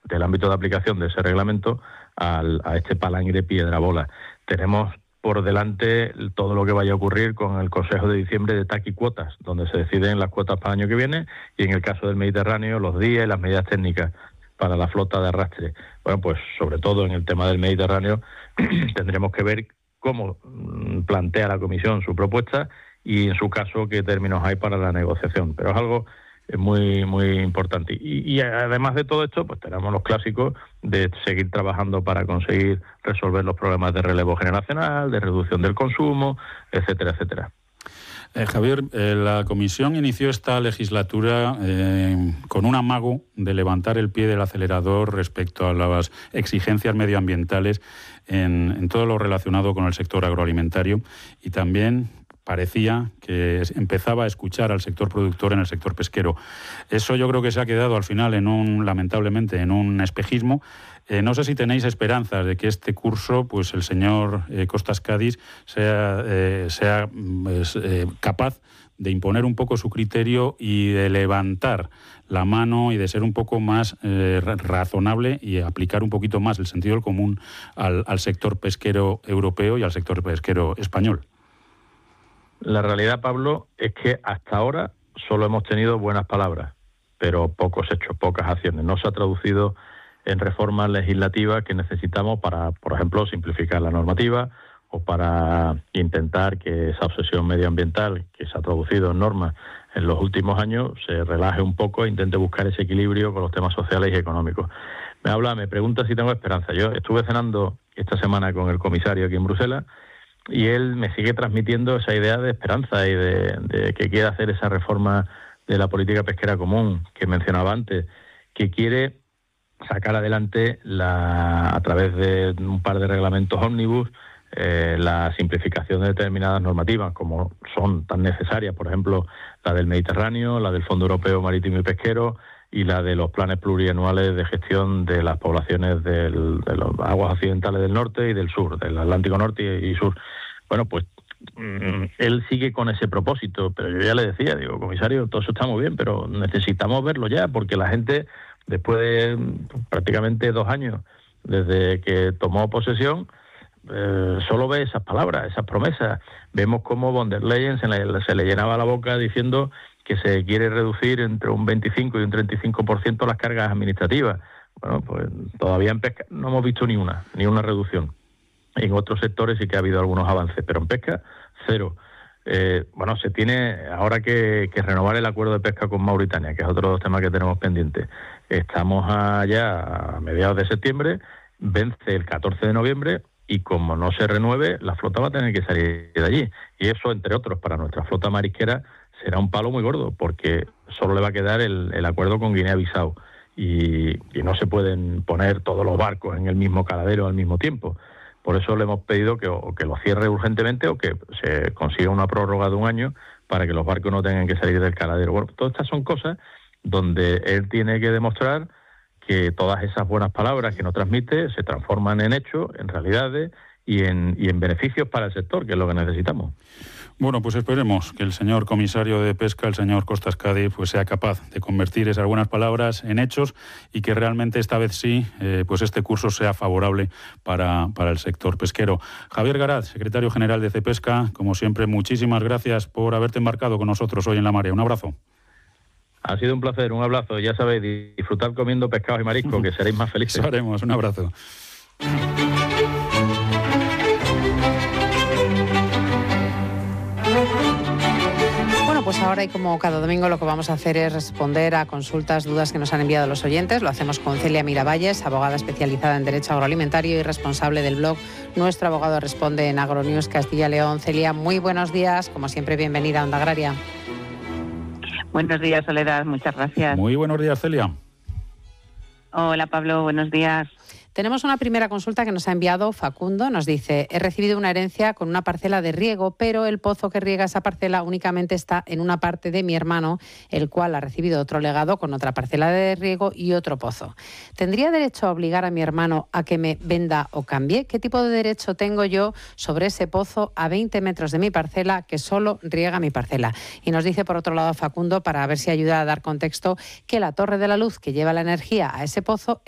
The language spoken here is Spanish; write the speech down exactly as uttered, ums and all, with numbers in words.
del ámbito de aplicación de ese reglamento al, a este palangre piedra bola. Tenemos por delante todo lo que vaya a ocurrir con el Consejo de Diciembre de T A C y cuotas, donde se deciden las cuotas para el año que viene, y en el caso del Mediterráneo, los días y las medidas técnicas para la flota de arrastre. Bueno, pues sobre todo en el tema del Mediterráneo tendremos que ver cómo plantea la Comisión su propuesta y, en su caso, qué términos hay para la negociación. Pero es algo muy muy importante. Y, y además de todo esto, pues tenemos los clásicos de seguir trabajando para conseguir resolver los problemas de relevo generacional, de reducción del consumo, etcétera, etcétera. Eh, Javier, eh, la Comisión inició esta legislatura eh, con un amago de levantar el pie del acelerador respecto a las exigencias medioambientales en, en todo lo relacionado con el sector agroalimentario, y también parecía que empezaba a escuchar al sector productor en el sector pesquero. Eso yo creo que se ha quedado al final, en un lamentablemente, en un espejismo. Eh, no sé si tenéis esperanzas de que este curso, pues el señor eh, Costas Cadis sea, eh, sea pues, eh, capaz de imponer un poco su criterio y de levantar la mano y de ser un poco más eh, razonable y aplicar un poquito más el sentido del común al, al sector pesquero europeo y al sector pesquero español. La realidad, Pablo, es que hasta ahora solo hemos tenido buenas palabras, pero pocos hechos, pocas acciones. No se ha traducido en reformas legislativas que necesitamos para, por ejemplo, simplificar la normativa o para intentar que esa obsesión medioambiental que se ha traducido en normas en los últimos años se relaje un poco e intente buscar ese equilibrio con los temas sociales y económicos. Me habla, me pregunta si tengo esperanza. Yo estuve cenando esta semana con el comisario aquí en Bruselas, y él me sigue transmitiendo esa idea de esperanza y de, de que quiere hacer esa reforma de la política pesquera común que mencionaba antes, que quiere sacar adelante la, a través de un par de reglamentos ómnibus eh, la simplificación de determinadas normativas, como son tan necesarias, por ejemplo, la del Mediterráneo, la del Fondo Europeo Marítimo y Pesquero y la de los planes plurianuales de gestión de las poblaciones del, de las aguas occidentales del norte y del sur, del Atlántico Norte y, y sur. Bueno, pues mmm, él sigue con ese propósito, pero yo ya le decía, digo, comisario, todo eso está muy bien, pero necesitamos verlo ya, porque la gente, después de pues, prácticamente dos años desde que tomó posesión, eh, solo ve esas palabras, esas promesas. Vemos cómo von der Leyen se le, se le llenaba la boca diciendo que se quiere reducir entre un veinticinco y un treinta y cinco por ciento las cargas administrativas. Bueno, pues todavía en pesca no hemos visto ni una, ni una reducción. En otros sectores sí que ha habido algunos avances, pero en pesca, cero. Eh, bueno, se tiene ahora que, que renovar el acuerdo de pesca con Mauritania, que es otro de los temas que tenemos pendientes. Estamos allá a mediados de septiembre, vence el catorce de noviembre, y como no se renueve, la flota va a tener que salir de allí. Y eso, entre otros, para nuestra flota marisquera, será un palo muy gordo, porque solo le va a quedar el, el acuerdo con Guinea-Bissau y, y no se pueden poner todos los barcos en el mismo caladero al mismo tiempo. Por eso le hemos pedido que, o que lo cierre urgentemente o que se consiga una prórroga de un año para que los barcos no tengan que salir del caladero. Bueno, todas estas son cosas donde él tiene que demostrar que todas esas buenas palabras que nos transmite se transforman en hechos, en realidades y en, y en beneficios para el sector, que es lo que necesitamos. Bueno, pues esperemos que el señor comisario de Pesca, el señor Costas Cadis, pues sea capaz de convertir esas buenas palabras en hechos y que realmente esta vez sí, eh, pues este curso sea favorable para, para el sector pesquero. Javier Garat, secretario general de Cepesca, como siempre, muchísimas gracias por haberte embarcado con nosotros hoy en La Marea. Un abrazo. Ha sido un placer, un abrazo. Ya sabéis, disfrutar comiendo pescados y mariscos, que seréis más felices. Eso haremos, un abrazo. Pues ahora, y como cada domingo, lo que vamos a hacer es responder a consultas, dudas que nos han enviado los oyentes. Lo hacemos con Celia Miravalles, abogada especializada en Derecho Agroalimentario y responsable del blog Nuestro Abogado Responde en Agronews Castilla y León. Celia, muy buenos días. Como siempre, bienvenida a Onda Agraria. Buenos días, Soledad. Muchas gracias. Muy buenos días, Celia. Hola, Pablo. Buenos días. Tenemos una primera consulta que nos ha enviado Facundo. Nos dice: he recibido una herencia con una parcela de riego, pero el pozo que riega esa parcela únicamente está en una parte de mi hermano, el cual ha recibido otro legado con otra parcela de riego y otro pozo. ¿Tendría derecho a obligar a mi hermano a que me venda o cambie? ¿Qué tipo de derecho tengo yo sobre ese pozo a veinte metros de mi parcela que solo riega mi parcela? Y nos dice, por otro lado, Facundo, para ver si ayuda a dar contexto, que la torre de la luz que lleva la energía a ese pozo